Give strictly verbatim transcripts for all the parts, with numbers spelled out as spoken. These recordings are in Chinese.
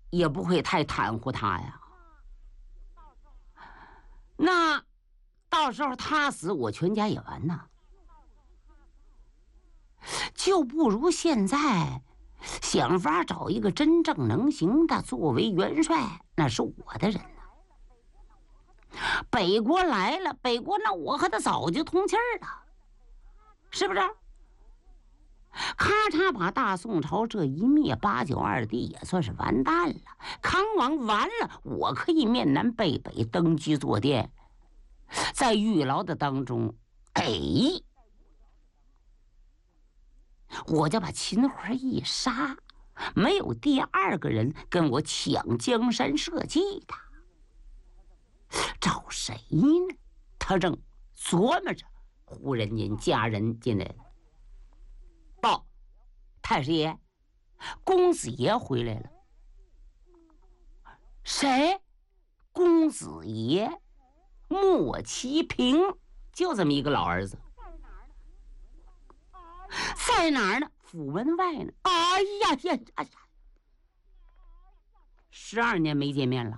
也不会太袒护他呀。那到时候他死，我全家也完呐。就不如现在想法找一个真正能行的作为元帅，那是我的人呢。北国来了，北国那我和他早就通气儿了，是不是？咔嚓把大宋朝这一灭，八九二帝也算是完蛋了。康王完了，我可以面南背北登基坐殿，在狱牢的当中，哎，我就把秦桧一杀，没有第二个人跟我抢江山社稷的。找谁呢？他正琢磨着，忽然间家人进来了，报太师爷，公子爷回来了。谁？公子爷莫其平，就这么一个老儿子。在哪儿呢？府门外呢。哎呀呀！哎呀，十二年没见面了，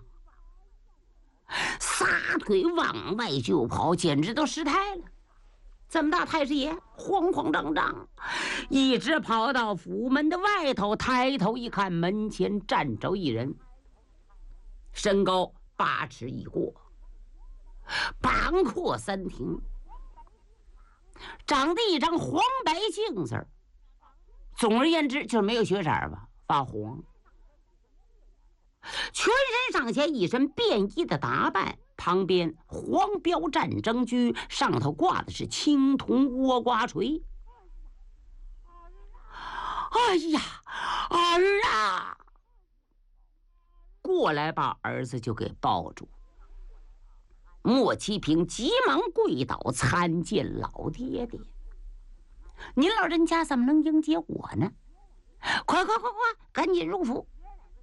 撒腿往外就跑，简直都失态了。这么大太师爷慌慌张张，一直跑到府门的外头，抬头一看，门前站着一人，身高八尺已过，膀阔三庭，长得一张黄白净子儿，总而言之就是没有血色吧，发黄。全身上下一身便衣的打扮，旁边黄标战争驹，上头挂的是青铜倭瓜锤。哎呀，儿啊！过来把儿子就给抱住。莫其平急忙跪倒，参见老爹爹。您老人家怎么能迎接我呢？快快快快，赶紧入府！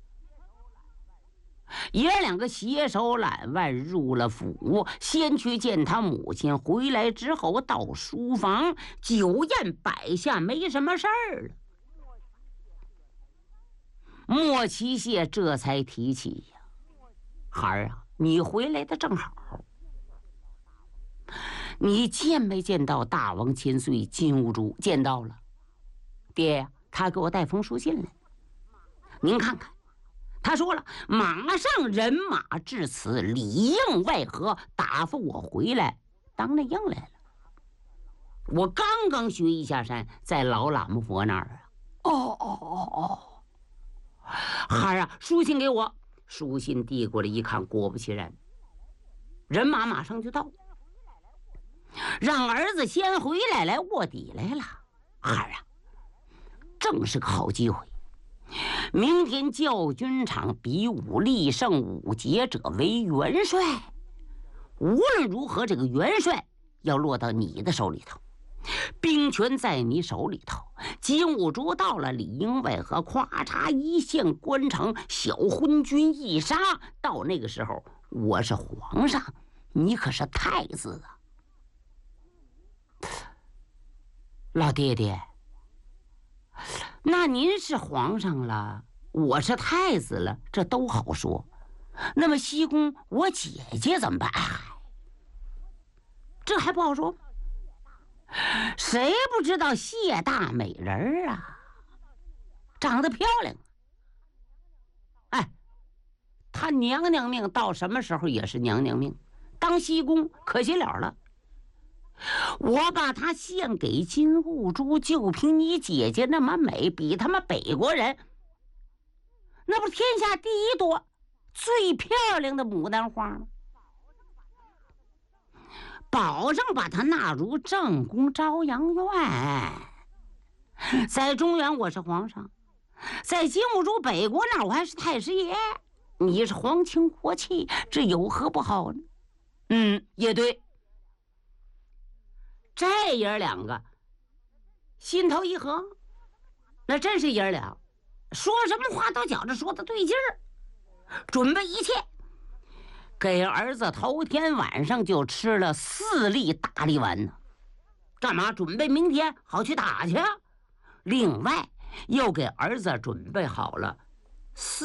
爷儿两个携手揽腕入了府，先去见他母亲。回来之后到书房，酒宴摆下，没什么事儿了。莫其谢这才提起呀，孩儿啊，你回来的正好。你见没见到大王千岁金兀术？见到了，爹呀，他给我带封书信来，您看看。他说了，马上人马至此，里应外合，打发我回来当那应来了。我刚刚学艺下山，在老喇嘛佛那儿啊。哦哦哦哦，孩儿啊，书信给我。书信递过来一看，果不其然，人马马上就到，让儿子先回来来卧底来了。孩儿啊，正是个好机会。明天教军场比武，立胜五杰者为元帅。无论如何，这个元帅要落到你的手里头，兵权在你手里头。金兀术到了，里应外合，咵嚓一线关城，小昏君一杀。到那个时候，我是皇上，你可是太子啊！老爹爹，那您是皇上了，我是太子了，这都好说。那么西宫我姐姐怎么办？这还不好说。谁不知道谢大美人啊，长得漂亮。哎，她娘娘命到什么时候也是娘娘命，当西宫可惜了了。我把她献给金兀术，就凭你姐姐那么美，比他们北国人，那不天下第一朵最漂亮的牡丹花吗？保证把她纳入正宫朝阳院。在中原我是皇上，在金兀术北国那儿我还是太师爷，你是皇亲国戚，这有何不好呢？嗯，也对。这爷两个心头一合，那真是爷俩说什么话都觉着说的对劲儿，准备一切。给儿子头天晚上就吃了四粒大力丸呢，干嘛？准备明天好去打去。另外又给儿子准备好了四